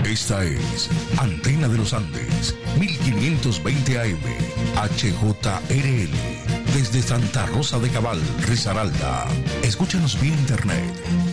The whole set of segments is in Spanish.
Esta es Antena de los Andes, 1520 AM, HJRL, desde Santa Rosa de Cabal, Risaralda. Escúchanos vía internet,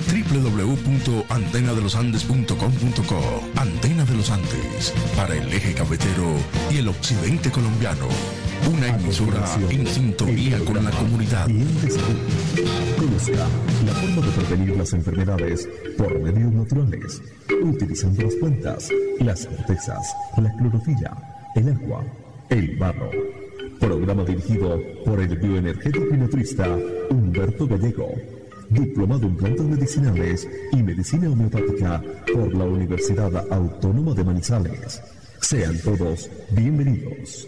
www.antenadelosandes.com.co. Antena de los Andes, para el eje cafetero y el occidente colombiano. Una emisora en sintonía con la comunidad. Bien de salud. Conozca la forma de prevenir las enfermedades por medios naturales, utilizando las plantas, las cortezas, la clorofila, el agua, el barro. Programa dirigido por el bioenergético y nutrista Humberto Gallego, diplomado en plantas medicinales y medicina homeopática por la Universidad Autónoma de Manizales. Sean todos bienvenidos.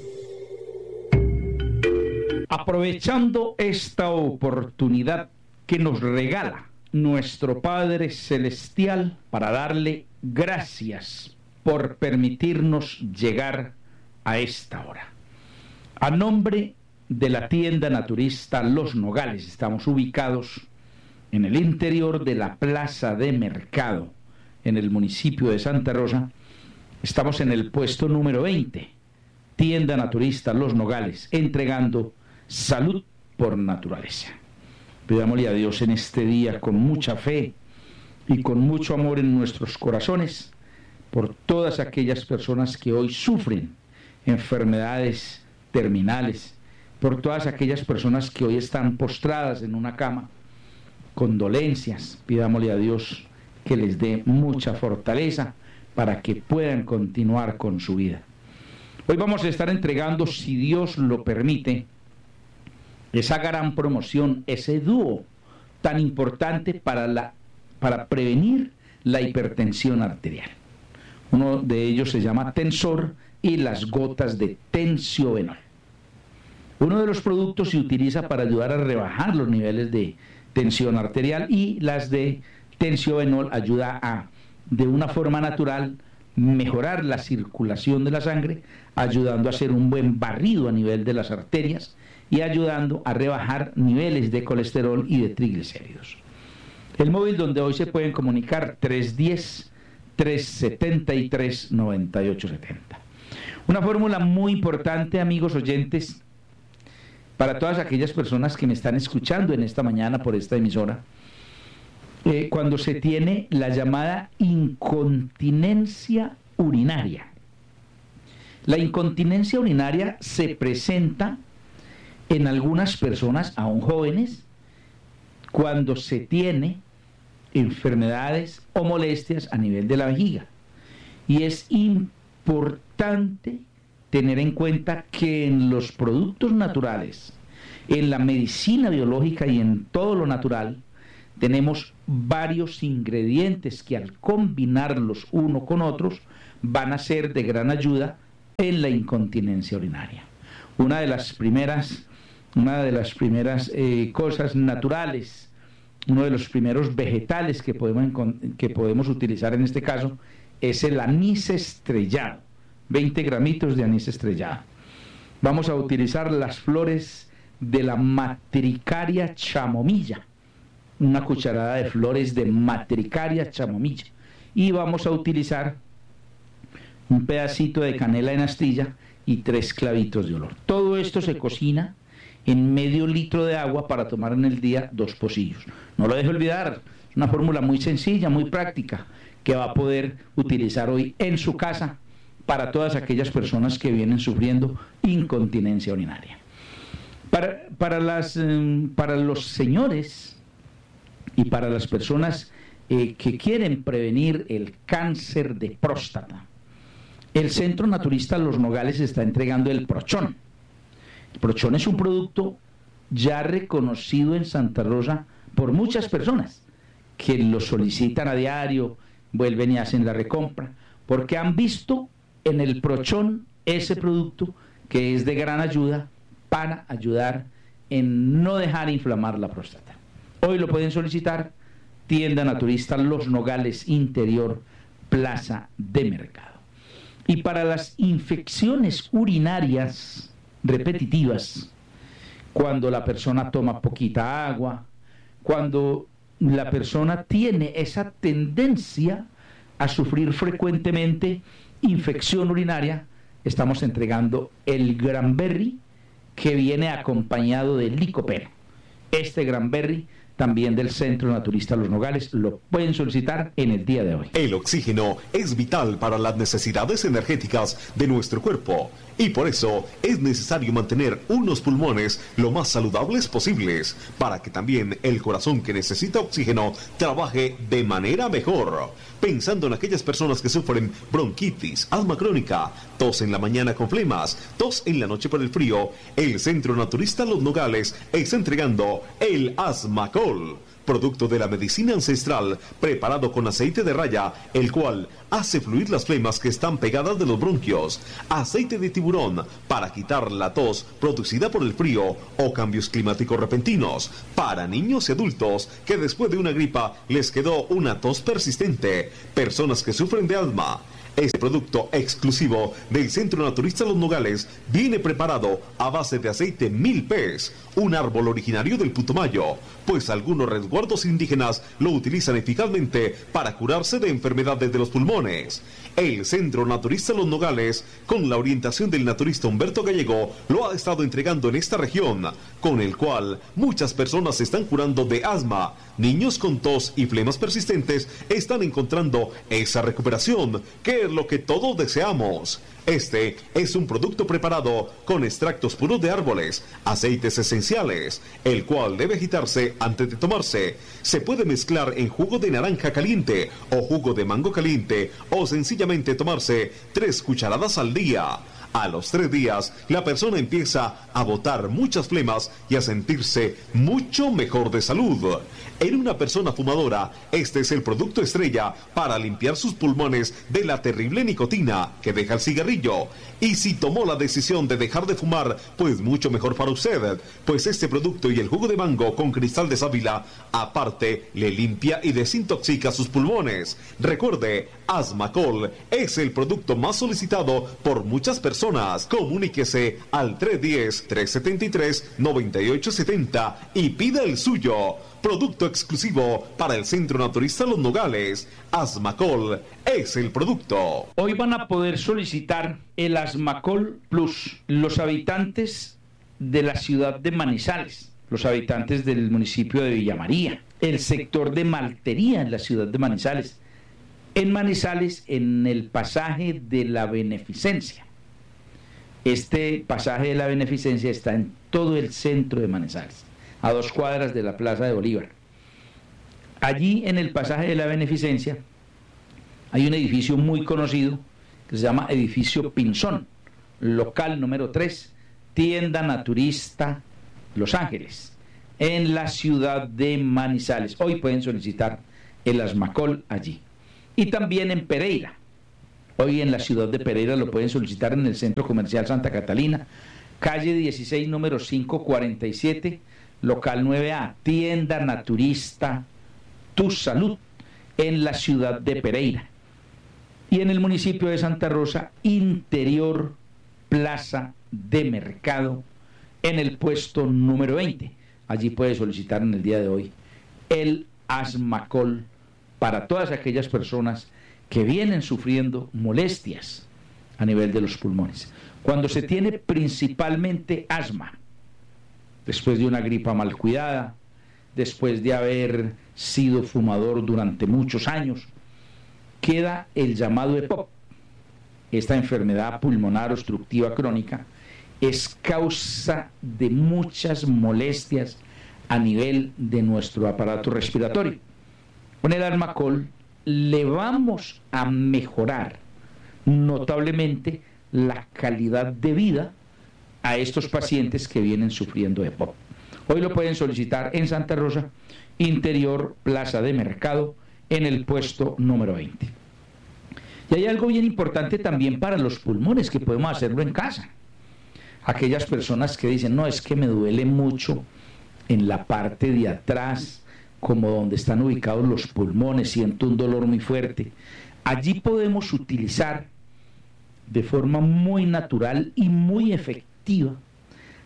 Aprovechando esta oportunidad que nos regala nuestro Padre Celestial para darle gracias por permitirnos llegar a esta hora. A nombre de la tienda naturista Los Nogales, estamos ubicados en el interior de la plaza de mercado, en el municipio de Santa Rosa. Estamos en el puesto número 20, tienda naturista Los Nogales, entregando salud por naturaleza. Pidámosle a Dios en este día con mucha fe y con mucho amor en nuestros corazones por todas aquellas personas que hoy sufren enfermedades terminales, por todas aquellas personas que hoy están postradas en una cama con dolencias. Pidámosle a Dios que les dé mucha fortaleza para que puedan continuar con su vida. Hoy vamos a estar entregando, si Dios lo permite, esa gran promoción, ese dúo tan importante para prevenir la hipertensión arterial. Uno de ellos se llama Tensor y las gotas de Tensiovenol. Uno de los productos se utiliza para ayudar a rebajar los niveles de tensión arterial, y las de Tensiovenol ayuda a, de una forma natural, mejorar la circulación de la sangre, ayudando a hacer un buen barrido a nivel de las arterias y ayudando a rebajar niveles de colesterol y de triglicéridos. El móvil donde hoy se pueden comunicar, 310-373-9870. Una fórmula muy importante, amigos oyentes, para todas aquellas personas que me están escuchando en esta mañana por esta emisora. Cuando se tiene la llamada incontinencia urinaria. La incontinencia urinaria se presenta en algunas personas, aún jóvenes, cuando se tiene enfermedades o molestias a nivel de la vejiga. Y es importante tener en cuenta que en los productos naturales, en la medicina biológica y en todo lo natural, tenemos varios ingredientes que al combinarlos uno con otros van a ser de gran ayuda en la incontinencia urinaria. Una de las primeras cosas naturales, uno de los primeros vegetales que podemos utilizar en este caso es el anís estrellado, 20 gramitos de anís estrellado. Vamos a utilizar las flores de la Matricaria chamomilla, una cucharada de flores de Matricaria chamomilla, y vamos a utilizar un pedacito de canela en astilla y 3 clavitos de olor. Todo esto se cocina en medio litro de agua para tomar en el día 2 pocillos. No lo deje olvidar, es una fórmula muy sencilla, muy práctica, que va a poder utilizar hoy en su casa para todas aquellas personas que vienen sufriendo incontinencia urinaria. Para los señores y para las personas que quieren prevenir el cáncer de próstata, el Centro Naturista Los Nogales está entregando el Prochón. El Prochón es un producto ya reconocido en Santa Rosa por muchas personas que lo solicitan a diario, vuelven y hacen la recompra, porque han visto en el Prochón ese producto que es de gran ayuda para ayudar en no dejar inflamar la próstata. Hoy lo pueden solicitar, tienda naturista Los Nogales Interior, Plaza de Mercado. Y para las infecciones urinarias repetitivas, cuando la persona toma poquita agua, cuando la persona tiene esa tendencia a sufrir frecuentemente infección urinaria, estamos entregando el Granberry, que viene acompañado de licopeno. Este Granberry, también del Centro Naturista Los Nogales, lo pueden solicitar en el día de hoy. El oxígeno es vital para las necesidades energéticas de nuestro cuerpo y por eso es necesario mantener unos pulmones lo más saludables posibles para que también el corazón que necesita oxígeno trabaje de manera mejor. Pensando en aquellas personas que sufren bronquitis, asma crónica, tos en la mañana con flemas, tos en la noche por el frío, el Centro Naturista Los Nogales está entregando el Asmacol, producto de la medicina ancestral preparado con aceite de raya, el cual hace fluir las flemas que están pegadas de los bronquios, aceite de tiburón para quitar la tos producida por el frío o cambios climáticos repentinos, para niños y adultos que después de una gripa les quedó una tos persistente, personas que sufren de asma. Este producto exclusivo del Centro Naturista Los Nogales viene preparado a base de aceite milpés, un árbol originario del Putumayo, pues algunos resguardos indígenas lo utilizan eficazmente para curarse de enfermedades de los pulmones. El Centro Naturista Los Nogales, con la orientación del naturista Humberto Gallego, lo ha estado entregando en esta región, con el cual muchas personas se están curando de asma. Niños con tos y flemas persistentes están encontrando esa recuperación, que es lo que todos deseamos. Este es un producto preparado con extractos puros de árboles, aceites esenciales, el cual debe agitarse antes de tomarse. Se puede mezclar en jugo de naranja caliente o jugo de mango caliente o sencillamente tomarse 3 cucharadas al día. A los 3 días, la persona empieza a botar muchas flemas y a sentirse mucho mejor de salud. En una persona fumadora, este es el producto estrella para limpiar sus pulmones de la terrible nicotina que deja el cigarrillo. Y si tomó la decisión de dejar de fumar, pues mucho mejor para usted, pues este producto y el jugo de mango con cristal de sábila, aparte, le limpia y desintoxica sus pulmones. Recuerde, Asmacol es el producto más solicitado por muchas personas. Comuníquese al 310-373-9870 y pida el suyo. Producto exclusivo para el Centro Naturista Los Nogales. Asmacol es el producto. Hoy van a poder solicitar el Asmacol Plus los habitantes de la ciudad de Manizales, los habitantes del municipio de Villa María, el sector de Maltería en la ciudad de Manizales. En Manizales, en el pasaje de la Beneficencia. Este pasaje de la Beneficencia está en todo el centro de Manizales, a 2 cuadras de la Plaza de Bolívar. Allí, en el pasaje de la Beneficencia, hay un edificio muy conocido que se llama Edificio Pinzón, local número 3, Tienda Naturista Los Ángeles, en la ciudad de Manizales. Hoy pueden solicitar el Asmacol allí. Y también en Pereira. Hoy en la ciudad de Pereira lo pueden solicitar en el Centro Comercial Santa Catalina, calle 16, número 547, local 9A, Tienda Naturista Tu Salud, en la ciudad de Pereira. Y en el municipio de Santa Rosa, Interior Plaza de Mercado, en el puesto número 20. Allí puede solicitar en el día de hoy el Asmacol para todas aquellas personas que vienen sufriendo molestias a nivel de los pulmones. Cuando se tiene principalmente asma, después de una gripa mal cuidada, después de haber sido fumador durante muchos años, queda el llamado EPOC. Esta enfermedad pulmonar obstructiva crónica es causa de muchas molestias a nivel de nuestro aparato respiratorio. Con el Asmacol le vamos a mejorar notablemente la calidad de vida a estos pacientes que vienen sufriendo de EPOC. Hoy lo pueden solicitar en Santa Rosa, Interior Plaza de Mercado, en el puesto número 20. Y hay algo bien importante también para los pulmones, que podemos hacerlo en casa. Aquellas personas que dicen, no, es que me duele mucho en la parte de atrás, como donde están ubicados los pulmones, siento un dolor muy fuerte. Allí podemos utilizar de forma muy natural y muy efectiva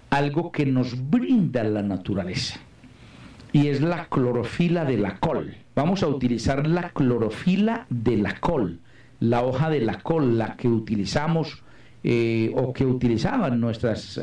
algo que nos brinda la naturaleza, y es la clorofila de la col. vamos a utilizar la clorofila de la col, la hoja de la col, la que utilizamos o que utilizaban nuestros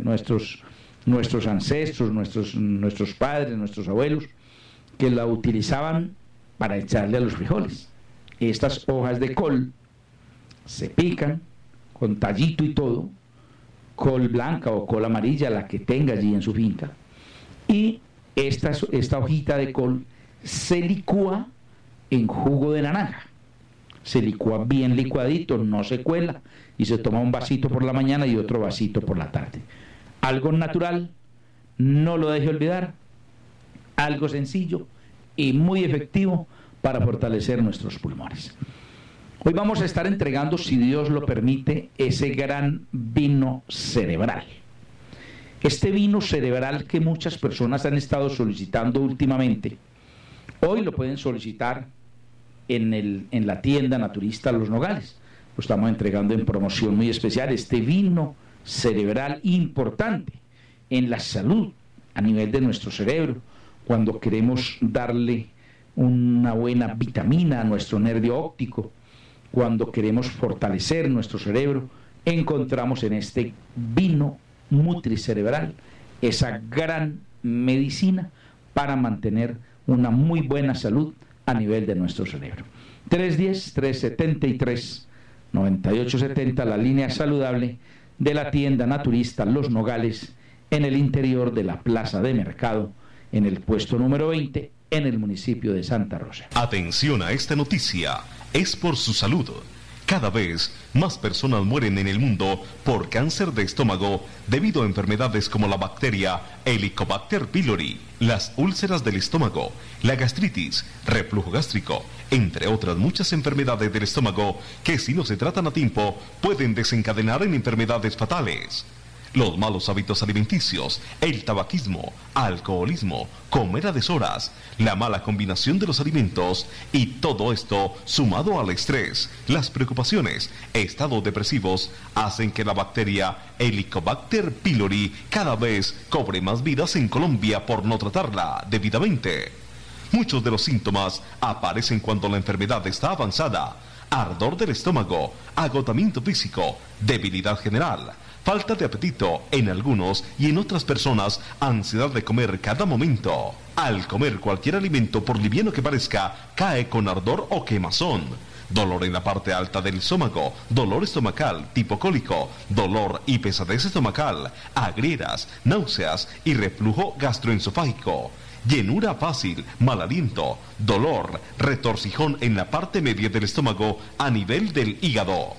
ancestros, nuestros padres, nuestros abuelos, que la utilizaban para echarle a los frijoles. Estas hojas de col se pican con tallito y todo, col blanca o col amarilla, la que tenga allí en su finca, y esta hojita de col se licúa en jugo de naranja. Se licúa bien licuadito, no se cuela, y se toma un vasito por la mañana y otro vasito por la tarde. Algo natural, no lo deje olvidar, algo sencillo y muy efectivo para fortalecer nuestros pulmones. Hoy vamos a estar entregando, si Dios lo permite, ese gran vino cerebral. Este vino cerebral que muchas personas han estado solicitando últimamente, hoy lo pueden solicitar en la tienda naturista Los Nogales. Lo estamos entregando en promoción muy especial, este vino cerebral importante en la salud a nivel de nuestro cerebro, cuando queremos darle una buena vitamina a nuestro nervio óptico, cuando queremos fortalecer nuestro cerebro, encontramos en este vino nutricerebral esa gran medicina para mantener una muy buena salud a nivel de nuestro cerebro. 310-373-9870, la línea saludable de la tienda naturista Los Nogales, en el interior de la plaza de mercado, en el puesto número 20, en el municipio de Santa Rosa. Atención a esta noticia, es por su salud. Cada vez más personas mueren en el mundo por cáncer de estómago debido a enfermedades como la bacteria Helicobacter pylori, las úlceras del estómago, la gastritis, reflujo gástrico, entre otras muchas enfermedades del estómago que, si no se tratan a tiempo, pueden desencadenar en enfermedades fatales. Los malos hábitos alimenticios, el tabaquismo, alcoholismo, comer a deshoras, la mala combinación de los alimentos y todo esto sumado al estrés, las preocupaciones, estados depresivos, hacen que la bacteria Helicobacter pylori cada vez cobre más vidas en Colombia por no tratarla debidamente. Muchos de los síntomas aparecen cuando la enfermedad está avanzada: ardor del estómago, agotamiento físico, debilidad general, falta de apetito en algunos y en otras personas, ansiedad de comer cada momento. Al comer cualquier alimento, por liviano que parezca, cae con ardor o quemazón. Dolor en la parte alta del estómago, dolor estomacal tipo cólico, dolor y pesadez estomacal, agrieras, náuseas y reflujo gastroesofágico. Llenura fácil, mal aliento, dolor, retorcijón en la parte media del estómago a nivel del hígado.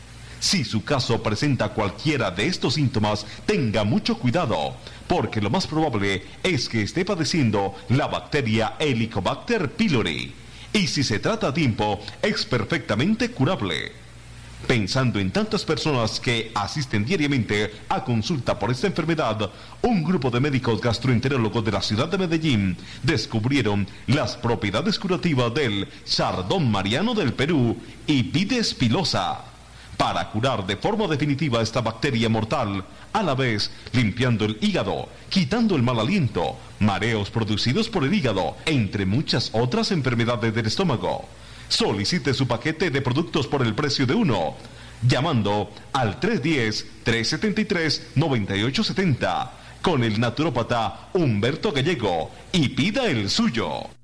Si su caso presenta cualquiera de estos síntomas, tenga mucho cuidado, porque lo más probable es que esté padeciendo la bacteria Helicobacter pylori. Y si se trata a tiempo, es perfectamente curable. Pensando en tantas personas que asisten diariamente a consulta por esta enfermedad, un grupo de médicos gastroenterólogos de la ciudad de Medellín descubrieron las propiedades curativas del Chardón Mariano del Perú y Vides pilosa, para curar de forma definitiva esta bacteria mortal, a la vez limpiando el hígado, quitando el mal aliento, mareos producidos por el hígado, entre muchas otras enfermedades del estómago. Solicite su paquete de productos por el precio de uno, llamando al 310-373-9870 con el naturópata Humberto Gallego y pida el suyo.